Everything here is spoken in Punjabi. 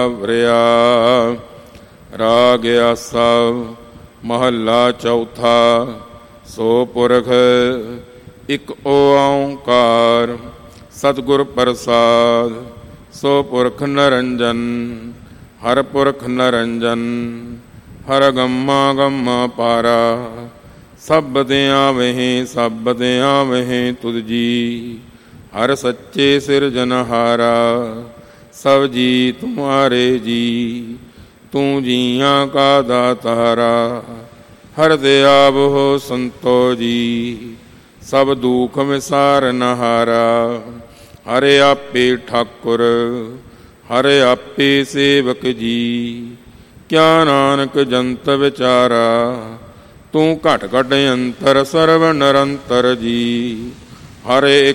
ਵਰਿਆ। ਰਾਗ ਆਸਾ ਮਹੱਲਾ ਚੌਥਾ। ਸੋ ਪੁਰਖ ਇਕ ਓੰਕਾਰ ਸਤਿਗੁਰ ਪ੍ਰਸਾਦ। ਸੋ ਪੁਰਖ ਨਿਰੰਜਨ ਹਰ ਪੁਰਖ ਨਿਰੰਜਨ। ਹਰ ਗੰਮਾ ਗੰਮਾ ਪਾਰਾ ਸਭਦਿਆਂ ਵਹੀਂ ਸਭਦਿਆਂ ਵਹੀਂ ਤੁਧ ਜੀ। ਹਰ ਸੱਚੇ ਸਿਰਜਨਹਾਰਾ ਸਭ ਜੀ ਤੁਮਾਰੇ ਜੀ। ਤੂੰ ਜੀਆਂ ਕਾ ਦਾਤਾਰਾ ਹਰ ਦਿਆਬ ਹੋ ਸੰਤੋ ਜੀ। ਸਭ ਦੁਖ ਵਿਸਾਰਨਹਾਰਾ ਹਰਿ ਆਪੇ ਠਾਕੁਰ ਹਰਿ ਆਪੇ ਸੇਵਕ ਜੀ। ਕਿਆ ਨਾਨਕ ਜੰਤ ਵਿਚਾਰਾ ਤੂੰ ਘਟ ਘਟ ਅੰਤਰ ਸਰਵ ਨਿਰੰਤਰ ਜੀ। ਹਰਿ